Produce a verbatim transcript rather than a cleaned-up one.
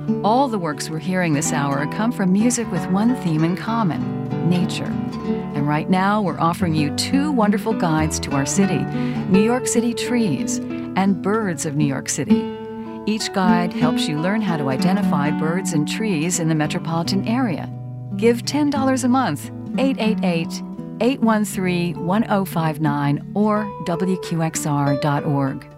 All the works we're hearing this hour come from music with one theme in common: nature. And right now, we're offering you two wonderful guides to our city, New York City Trees and Birds of New York City. Each guide helps you learn how to identify birds and trees in the metropolitan area. Give ten dollars a month, eight eight eight, eight one three, one oh five nine, or W Q X R dot org.